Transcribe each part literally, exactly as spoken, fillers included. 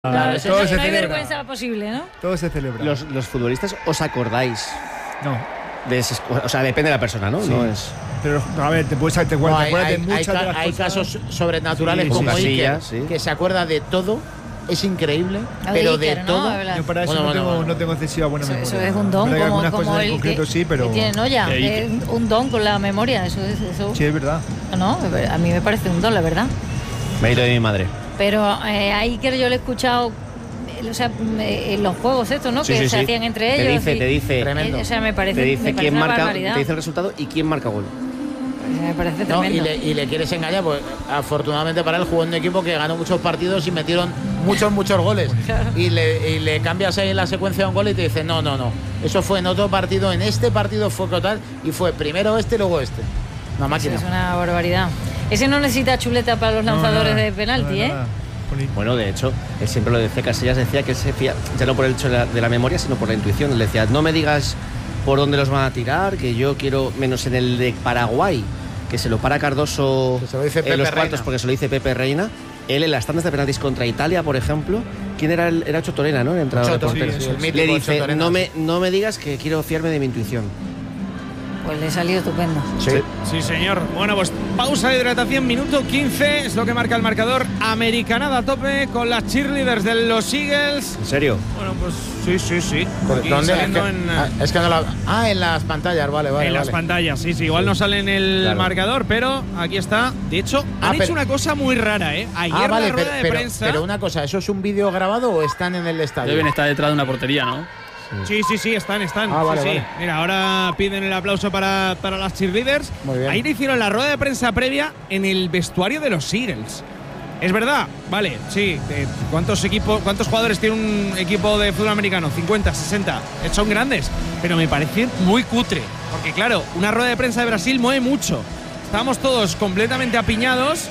Claro, eso todo no, se no hay celebra. vergüenza posible, ¿no? Todo se celebra. Los, los futbolistas, ¿os acordáis? No. De esas, o sea, depende de la persona, ¿no? Sí. No es. Pero, a ver, te puedes te acuerdas, No, te hay, acuerdas de hay- muchas hay de ca- las hay cosas. casos sobrenaturales Sí, como sí, Iker, Casillas, sí. que se acuerda de todo, es increíble, Lo pero Iker, de ¿no? todo. Habla- Yo para eso Bueno, no, bueno, tengo, bueno. no tengo excesiva buena Eso, memoria. eso es un don, Verdad que como, algunas como cosas el en concreto que, sí, pero que tiene Noya, Que que es un don con la memoria. Eso es, eso, sí, es verdad. no, a mí me parece un don, la verdad. Mérito de mi madre. Pero eh, a Iker yo le he escuchado, eh, o sea, eh, en los juegos estos, ¿no? Sí, que sí, se sí. hacían entre Te ellos. dice, y- te dice. Tremendo. eh, o sea, me parece, Te dice me parece quién una marca, barbaridad. te dice el resultado y quién marca gol. Me parece No, tremendo. y, le, y le quieres engañar, pues afortunadamente para él jugó en un equipo que ganó muchos partidos y metieron muchos, muchos goles. Y le, y le cambias ahí en la secuencia un gol y te dice, no, no, no. Eso fue en otro partido, en este partido fue total y fue primero este, luego este. Una Eso máquina. es una barbaridad. Ese no necesita chuleta para los No, lanzadores nada, de penalti, nada, ¿eh? nada. Jolín. Bueno, de hecho, él siempre lo decía, Casillas decía que él se fía, ya no por el hecho de la, de la memoria, sino por la intuición. Él decía, no me digas por dónde los van a tirar, que yo quiero, menos en el de Paraguay, que se lo para Cardoso Que se lo dice en Pepe los Reina. cuartos porque se lo dice Pepe Reina. Él en las tandas de penaltis contra Italia, por ejemplo, ¿quién era? El, era Ocho Torena, ¿no? El entrenador Choto, de porteros. sí, sí, el mítico Le Ocho dice, Torena. no me, no me digas que quiero fiarme de mi intuición. Pues le salió estupendo. Sí. Sí, señor. Bueno, pues pausa de hidratación, minuto quince, es lo que marca el marcador. Americanada a tope con las cheerleaders de los Eagles. ¿En serio? Bueno, pues sí, sí, sí. Aquí ¿Dónde? Es que, saliendo en, ah, es que no la- ah, en las pantallas, vale, vale. en las vale. pantallas, sí, sí. Igual no sale en el Claro. marcador, pero aquí está. De hecho, Ah, han pero- hecho una cosa muy rara, ¿eh? Ayer Ah, vale, la rueda pero, de pero- prensa. pero una cosa, ¿eso es un vídeo grabado o están en el estadio? Deben estar detrás de una portería, ¿no? Sí, sí, sí, están, están. Ah, sí, vale, sí. vale. Mira, ahora piden el aplauso para, para las cheerleaders. Muy bien. Ahí le hicieron la rueda de prensa previa en el vestuario de los Eagles. Es verdad, vale, sí. eh, ¿Cuántos equipos, cuántos jugadores tiene un equipo de fútbol americano? cincuenta, sesenta. Eh, Son grandes, pero me parece muy cutre. Porque claro, una rueda de prensa de Brasil mueve mucho. Estábamos todos completamente apiñados.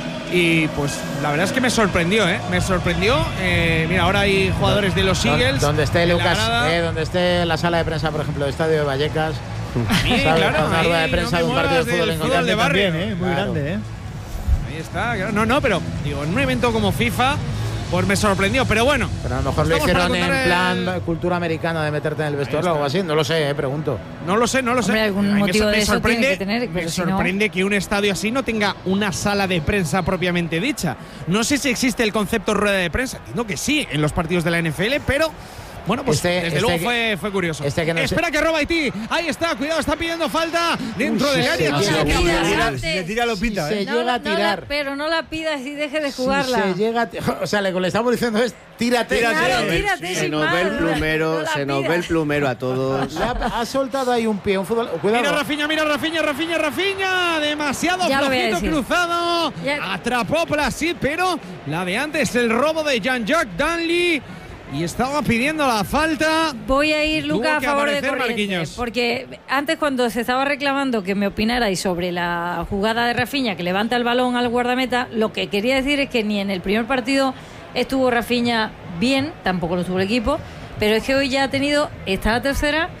Y pues la verdad es que me sorprendió, ¿eh? Me sorprendió. Eh, mira, ahora hay jugadores de los Don- Eagles. Donde esté en la Lucas, grada. eh, donde esté la sala de prensa, por ejemplo, del estadio de Vallecas. Sí, ¿sabes? claro, Para una ahí rueda de no prensa me de un partido de muevas fútbol del en fútbol concreto. de barrio. También, ¿eh? Muy Claro. grande, ¿eh? Ahí está, claro. No, no, pero digo, en un evento como FIFA, pues me sorprendió. Pero bueno, Pero a lo mejor lo Estamos para hicieron en contar plan el- cultura americana de meterte en el vestuario o algo así. No lo sé, eh, pregunto. no lo sé, no lo sé. Hombre, algún A mí me motivo sor- de me eso sorprende, tiene que tener, me pero si no- sorprende que un estadio así no tenga una sala de prensa propiamente dicha. No sé si existe el concepto rueda de prensa. Entiendo que sí en los partidos de la N F L, pero bueno, pues Este- desde este luego que- fue, fue curioso. este que no sé- Espera que roba Haití. Ahí está, cuidado, está pidiendo falta dentro Uy, del sí, área. sí, No sí, sé sí, qué sí, habrá. sí, tira- antes. si le tira lo pita, Si ¿eh? se llega a no la- tirar. pero no la pidas y deje de Si jugarla. se llega a ti- o sea, lo que le estamos diciendo es tírate. Tírate. Claro, Sí, tírate Se sin nos más, ve el no- plumero, no la se nos ve pidas. el plumero a todos. Le ha, ha soltado ahí un pie, un fútbol. Cuidado. Mira Rafinha, mira Rafinha, Rafinha, Rafinha. Demasiado Ya lo voy a flojito decir. cruzado. Ya- Atrapó Plasid, pero la de antes, el robo de Jean-Jacques Danley. Y estaba pidiendo la falta. Voy a ir, Tuvo Luca, a que favor de aparecer Corrientes. Marquinhos. Porque antes, cuando se estaba reclamando que me opinarais sobre la jugada de Rafinha, que levanta el balón al guardameta, lo que quería decir es que ni en el primer partido estuvo Rafinha bien, tampoco lo estuvo el equipo, pero es que hoy ya ha tenido, está la tercera,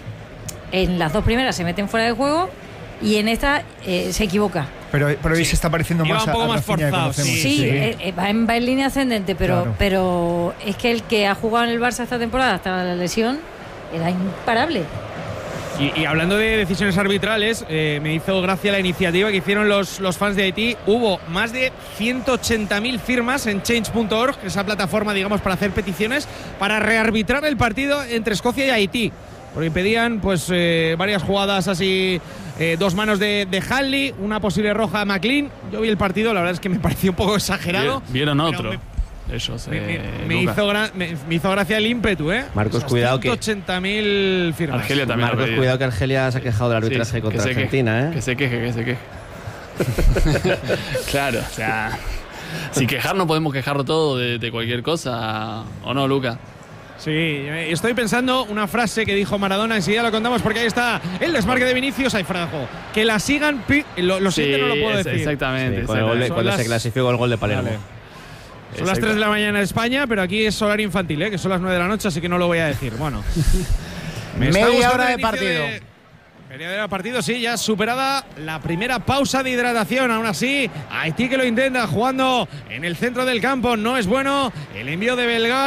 en las dos primeras se meten fuera de juego y en esta eh, se equivoca. Pero, pero hoy se está pareciendo Iba más un poco a, a más Rafinha que forzado, conocemos. sí, Sí, eh, eh, va, en, va en línea ascendente, pero, Claro. pero es que el que ha jugado en el Barça esta temporada hasta la lesión era imparable. Y, y hablando de decisiones arbitrales, eh, me hizo gracia la iniciativa que hicieron los, los fans de Haití. Hubo más de ciento ochenta mil firmas en change punto org, esa plataforma, digamos, para hacer peticiones, para rearbitrar el partido entre Escocia y Haití. Porque pedían pues eh, varias jugadas así, eh, dos manos de, de Hanley, una posible roja a McLean. Yo vi el partido, la verdad es que me pareció un poco exagerado. Vieron pero otro. Me, Ellos, me- eh, me- me Luca. hizo gra- me- me hizo gracia el ímpetu, ¿eh? Marcos, Esas cuidado que- ciento ochenta mil firmas. Argelia también. lo Marcos, pedía. cuidado que Argelia se ha quejado del arbitraje Sí, contra que se queje, Argentina, ¿eh? Que se queje, que se queje. Claro, o sea, si quejar no podemos quejarlo todo de, de cualquier cosa, ¿o no, Luca? Sí, eh, estoy pensando una frase que dijo Maradona, enseguida lo contamos porque ahí está el desmarque de Vinicius, ahí fuera de juego. Que la sigan, pi- lo, lo siguiente no lo puedo es- decir. Exactamente. Sí, con el gol de- exactamente. Son cuando las- se clasificó el gol de Palermo. Vale. Son las tres de la mañana en España, pero aquí es horario infantil, ¿eh? Que son las nueve de la noche, así que no lo voy a decir. Bueno. Me está Media gustando hora el de inicio partido. de- Periodo de partido, sí, ya superada la primera pausa de hidratación. Aún así, Haití que lo intenta jugando en el centro del campo. No es bueno el envío de Belgal.